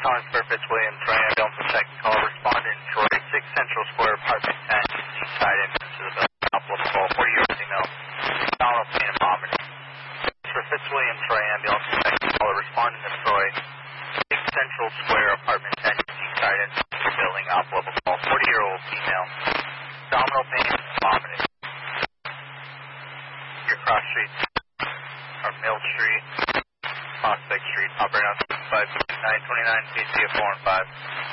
calling for Fitzwilliam, Troy Ambulance, the second call. Respondent, Troy, 6 Central Square, apartment 10, east side entrance to the building. Applicable, 40-year female. Donald Pain and vomiting. For Fitzwilliam, Troy Ambulance, the second call. Respondent to Troy, 6 Central Square, apartment 10, east side entrance to the building. Applicable, 40-year-old female. Abdominal pain and vomiting. Your cross streets are Mill Street, Prospect Street, operating on 55929, PC of 4 and 5.